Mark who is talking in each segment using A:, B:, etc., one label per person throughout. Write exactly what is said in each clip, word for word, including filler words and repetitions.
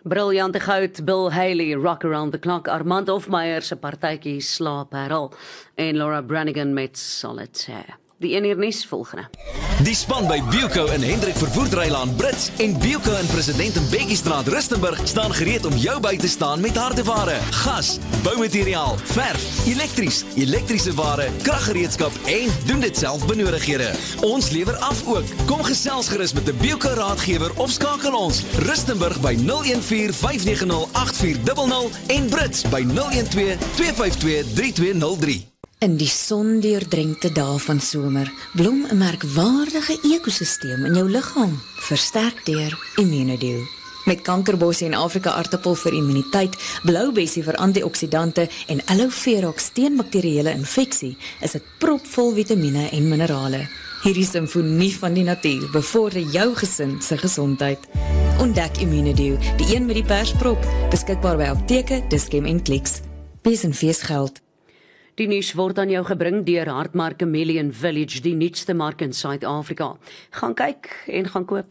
A: Briljante goud, Bill Haley, Rock Around the Clock, Armand Hofmeyer se partytjie Slaap Herald en Laura Branigan met Solitaire. Die een hier nuus volgende.
B: Die span by Bielco in Hendrik Vervoerdrylaan Brits en Bielco in President Mbeki-straat Rustenburg staan gereed om jou by te staan met hardeware, gas, boumateriaal, verf, elektries, elektriese ware, kraggereedskap en doen dit self benodighede. Ons lewer af ook. Kom gesels gerus met 'n Bielco raadgewer of skakel ons Rustenburg by nul een vier vyf nege nul agt vier nul nul en Brits by nul een twee twee vyf twee drie twee nul drie.
C: In die sondeurdrenkte dae van somer blom 'n merkwaardige ekosisteem in jou liggaam, versterk deur Immunodio. Met kankerbossie en Afrika aartappel vir immuniteit, bloubessie vir antioksidante en aloe vera teen bakterieële infeksie, is dit propvol vitamiene en minerale. Hierdie simfonie van die natuur bevorder jou gesin se gesondheid. Ontdek Immunodio, die een met die persprop, beskikbaar by apteke, Dis-Chem en Clicks. Wees en fees geld.
A: Die nuus word aan jou gebring deur Hartmark Chameleon Village, die nuutste mark in Suid-Afrika. Gaan kyk en gaan koop.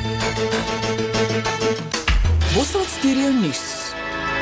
D: Bosveld Studio Nuus.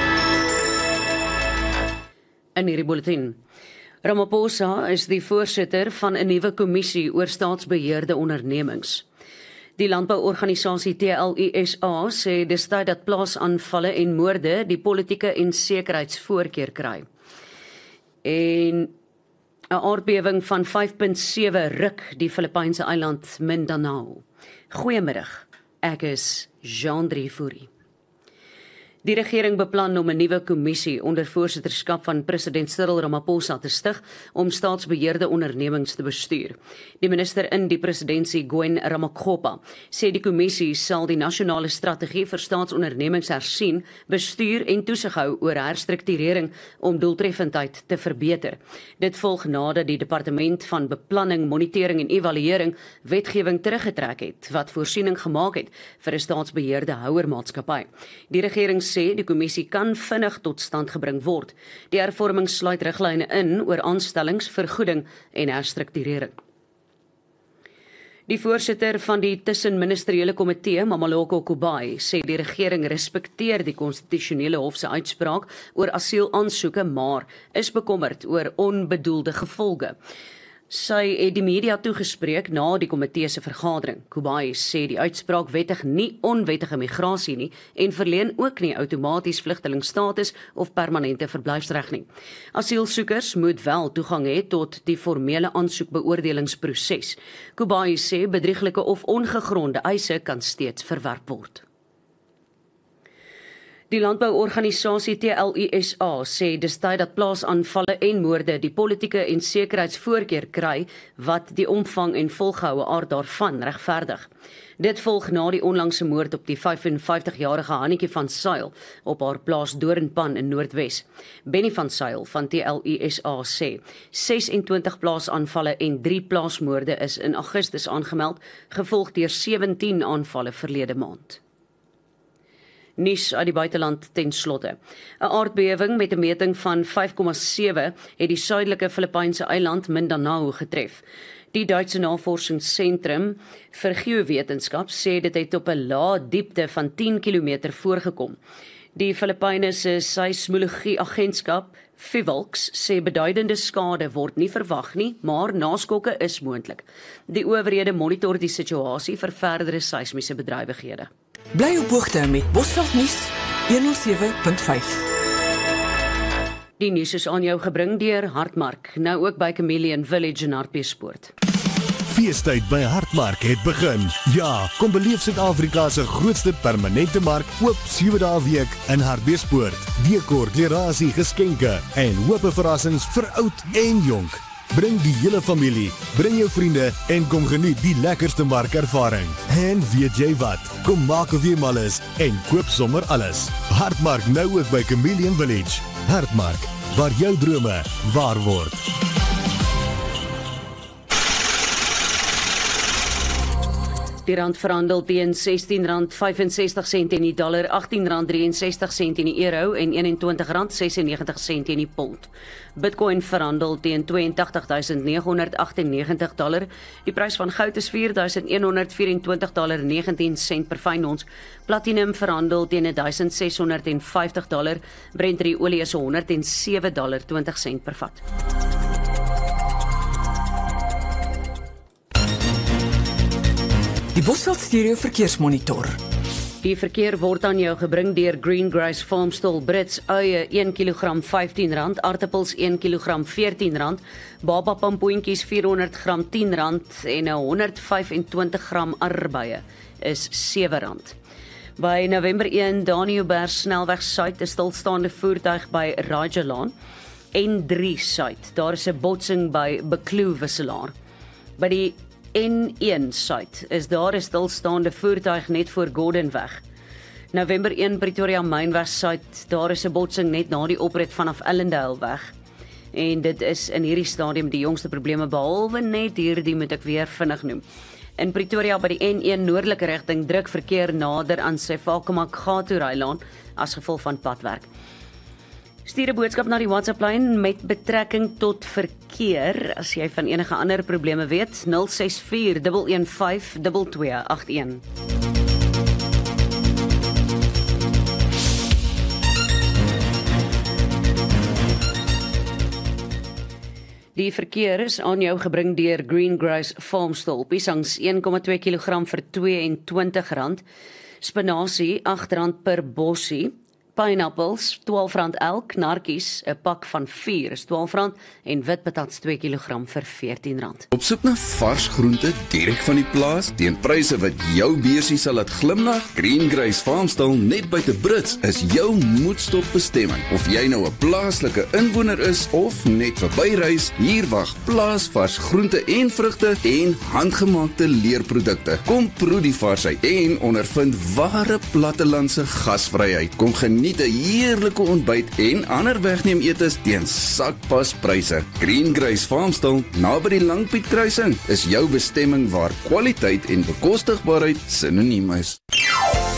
A: In hierdie bulletin. Ramaphosa is die voorsitter van 'n nuwe kommissie oor staatsbeheerde ondernemings. Die landbouorganisasie T L I S A sê dis tyd dat plaasaanvalle en moorde die politieke en sekuriteitsvoorkeur kry. En 'n aardbewing van vyf punt sewe ruk die Filippynse eiland Mindanao. Goeiemiddag, ek is Jean-Drie Fourie. Die regering beplan om 'n nuwe kommissie onder voorsitterskap van president Cyril Ramaphosa te stig om staatsbeheerde ondernemings te bestuur. Die minister in die presidentsie, Gwen Ramakgopa, sê die kommissie sal die nasionale strategie vir staatsondernemings hersien, bestuur en toesig hou oor herstrukturering om doeltreffendheid te verbeter. Dit volg nadat die departement van beplanning, monitering en evaluering wetgewing teruggetrek het wat voorsiening gemaak het vir 'n staatsbeheerde houermaatskappy. Die regering sê die kommissie kan vinnig tot stand gebring word. Die hervorming sluit riglyne in oor aanstellings, vergoeding en herstrukturering. Die voorsitter van die tussenministeriële komitee, Mamaloko Kubai, sê die regering respekteer die konstitusionele hof se uitspraak oor asielaansoeke, maar is bekommerd oor onbedoelde gevolge. Sy het die media toegespreek na die komitee se vergadering. Kubai sê die uitspraak wettig nie onwettige migrasie nie en verleen ook nie outomaties vlugtelingstatus of permanente verblyfsreg nie. Asielsoekers moet wel toegang hê tot die formele aansoekbeoordelingsproses. Kubai sê bedrieglike of ongegronde eise kan steeds verwerp word. Die landbouorganisasie T L I S A sê dis tyd dat plaasaanvalle en moorde die politieke en sekuriteitsvoorkeur kry wat die omvang en volgehoue aard daarvan regverdig. Dit volg na die onlangse moord op die vyf en vyftig-jarige Hannetjie van Sail op haar plaas Doornpan in Noordwes. Benny van Sail van T L I S A sê ses en twintig plaasaanvalle en drie plaasmoorde is in Augustus aangemeld, gevolg deur sewentien aanvalle verlede maand. Nuus uit die buiteland ten slotte. 'n Aardbewing met 'n meting van vyf komma sewe het die suidelike Filippynse eiland Mindanao getref. Die Duitse Navorsingsentrum vir Geowetenskap sê dit het op 'n lae diepte van tien kilometer voorgekom. Die Filippyne se seismologie agentskap Fivolks sê beduidende skade word nie verwag nie, maar naskokke is moontlik. Die owerhede monitor die situasie vir verdere seismiese bedrywighede.
D: Bly op hoogte met Bosveld Nuus honderd sewe punt vyf.
A: Die nuus is aan jou gebring deur Hartmark, nou ook by Chameleon Village in Hartbeespoort.
E: Feestyd by Hartmark het begin. Ja, kom beleef Suid-Afrika se grootste permanente mark oop sewe dae week in Hartbeespoort. Dekor, klerasie, geskenke en hoop verrassings vir oud en jonk. Bring die hele familie, bring jou vriende en kom geniet die lekkerste markervaring. En weet jy wat? Kom maak of jy mal is en koop sommer alles. Hartmark nou ook by Chameleon Village. Hartmark, waar jou drome waar word.
A: Die rand verhandel teen sestien rand vyfensestig sent in die dollar, agttien rand drieënses sestig sent in die euro en eenentwintig rand sesennegentig sent in die pond. Bitcoin verhandel teen agt twee duisend nege honderd agt en negentig dollar. Die prys van goud is vier duisend een honderd vyf en twintig dollar negentien sent per fyn ons. Platinum verhandel teen duisend ses honderd vyftig dollar. Brent olie is honderd en sewe dollar twintig sent per vat.
D: Die Bosveld Stereo Verkeersmonitor.
A: Die verkeer word aan jou gebring deur Greengrass Farmstall Brits, uie een kilogram vyftien rand, aartappels een kilogram veertien rand, baba pampoentjies vierhonderd gram tien rand en 'n honderd vyf en twintig gram arbeie is sewe rand. By November een Daniëlberg snelweg suid 'n stilstaande voertuig by Rajalaan. N drie suid, daar is 'n botsing by Bekloo wisselaar. By die N een suid is daar 'n stilstaande voertuig net voor Gordonweg. November een Pretoria Mynweg suid, daar is 'n botsing net na die oprit vanaf Ellendale weg. En dit is in hierdie stadium die jongste probleme, behalwe net hierdie moet ek weer vinnig noem. In Pretoria by die N een noordelike rigting druk verkeer nader aan Sefako-Makgato-Rylaan as gevolg van padwerk. Stuur 'n boodskap na die WhatsApp-lyn met betrekking tot verkeer as jy van enige ander probleme weet. nul ses vier een een vyf twee twee agt een. Die verkeer is aan jou gebring deur Greengrass Farmstall. Piesangs een komma twee kilogram vir twee en twintig rand. Spinasie agt rand per bossie. Pineappels twaalf rand elk, narkies 'n pak van vier is twaalf rand en wit patats twee kilogram vir veertien rand.
F: Op soek na vars groente direk van die plaas teen pryse wat jou beursie sal laat glimlag? Greengrass Farmstall net buite Brits is jou moedstop bestemming. Of jy nou 'n plaaslike inwoner is of net verbyreis, hier wag plaasvars groente en vrugte en handgemaakte leerprodukte. Kom proe die varsheid en ondervind ware plattelandse gasvryheid. Kom geniet 'n heerlike ontbyt en ander wegneem etes teen sakpaspryse. Greengrass Farmstall naby die Langpiet kruising is jou bestemming waar kwaliteit en bekostigbaarheid sinoniem is.